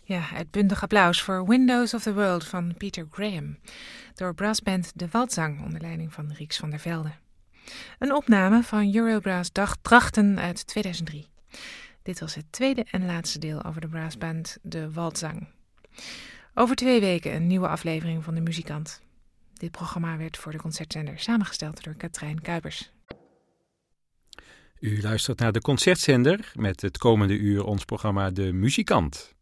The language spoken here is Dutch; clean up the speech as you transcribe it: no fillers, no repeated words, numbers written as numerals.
Ja, uitbundig applaus voor Windows of the World van Peter Graham. Door brassband De Waldzang onder leiding van Rieks van der Velde. Een opname van Eurobrass Drachten uit 2003. Dit was het tweede en laatste deel over de brassband De Waldzang. Over 2 weken een nieuwe aflevering van De Muzikant. Dit programma werd voor de Concertzender samengesteld door Katrijn Kuipers. U luistert naar de Concertzender met het komende uur ons programma De Muzikant.